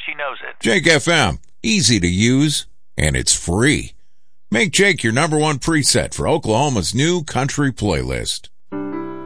she knows it. Jake FM, easy to use, and it's free. Make Jake your number one preset for Oklahoma's new country playlist.